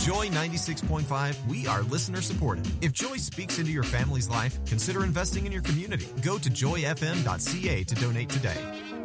Joy 96.5, we are listener supported. If Joy speaks into your family's life, consider investing in your community. Go to joyfm.ca to donate today.